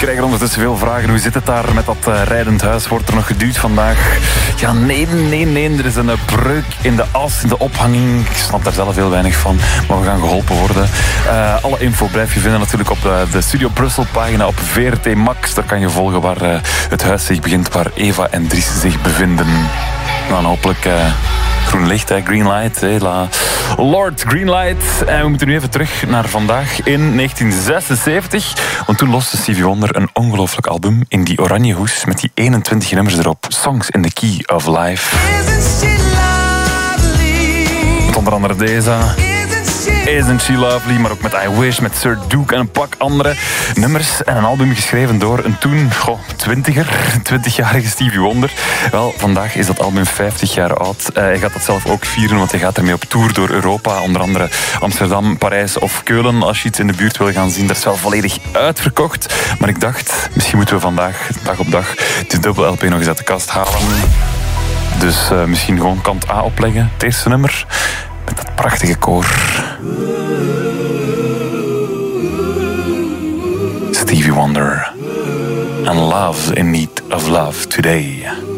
krijg er ondertussen veel vragen. Hoe zit het daar met dat rijdend huis? Wordt er nog geduwd vandaag? Ja, nee. Er is een breuk in de as, in de ophanging. Ik snap daar zelf heel weinig van, maar we gaan geholpen worden. Alle info blijf je vinden natuurlijk op de Studio Brussel pagina op VRT Max. Daar kan je volgen waar het huis zich begint, waar Eva en Dries zich bevinden. Dan hopelijk groen licht, green light. Lord Green Light. En we moeten nu even terug naar vandaag in 1976. Want toen loste Stevie Wonder een ongelooflijk album in die oranje hoes met die 21 nummers erop. Songs in the Key of Life. Met onder andere deze. Isn't She Lovely, maar ook met I Wish, met Sir Duke en een pak andere nummers. En een album geschreven door een toen 20-jarige Stevie Wonder. Wel, vandaag is dat album 50 jaar oud. Hij gaat dat zelf ook vieren, want hij gaat ermee op tour door Europa. Onder andere Amsterdam, Parijs of Keulen. Als je iets in de buurt wil gaan zien, dat is wel volledig uitverkocht. Maar ik dacht, misschien moeten we vandaag, dag op dag, die dubbel LP nog eens uit de kast halen. Dus misschien gewoon kant A opleggen, het eerste nummer. Met dat prachtige koor. Stevie Wonder. And Love's in Need of Love Today.